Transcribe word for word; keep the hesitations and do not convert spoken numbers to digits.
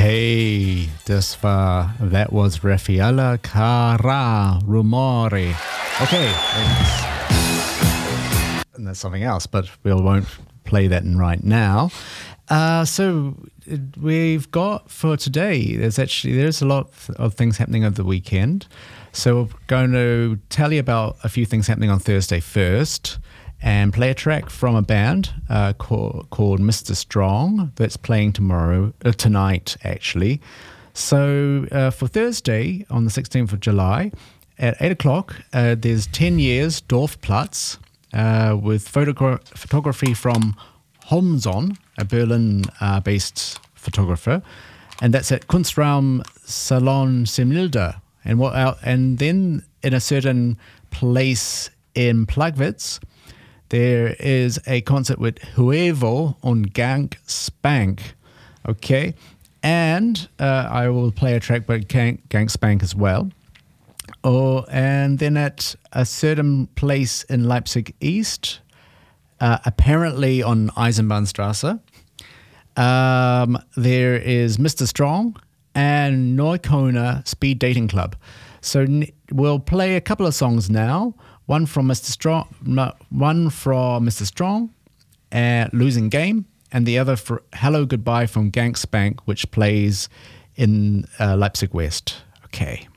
Hey, das war, that was Raffaella Carrà, Rumore. Okay, that's, and that's something else, but we won't play that in right now. Uh, so we've got for today, there's actually, there's a lot of things happening over the weekend. So we're going to tell you about a few things happening on Thursday first, and play a track from a band uh, called, called Mister Strong that's playing tomorrow, uh, tonight actually. So uh, for Thursday on the sixteenth of July at eight o'clock, uh, there's ten years Dorfplatz uh, with photogra- photography from Homson, a Berlin-based uh, photographer, and that's at Kunstraum Salon Semilde. And what out, and then in a certain place in Plagwitz, there is a concert with Huevo und Gang Spank, okay? And uh, I will play a track by Gang, Gang Spank as well. Oh, and then at a certain place in Leipzig East, uh, apparently on Eisenbahnstraße, um, there is Mister Strong and Neuköllner Speed Dating Club. So we'll play a couple of songs now. One from Mister Strong, one from Mister Strong, uh, Losing Game, and the other for Hello Goodbye from Gang Spank, which plays in uh, Leipzig West. Okay.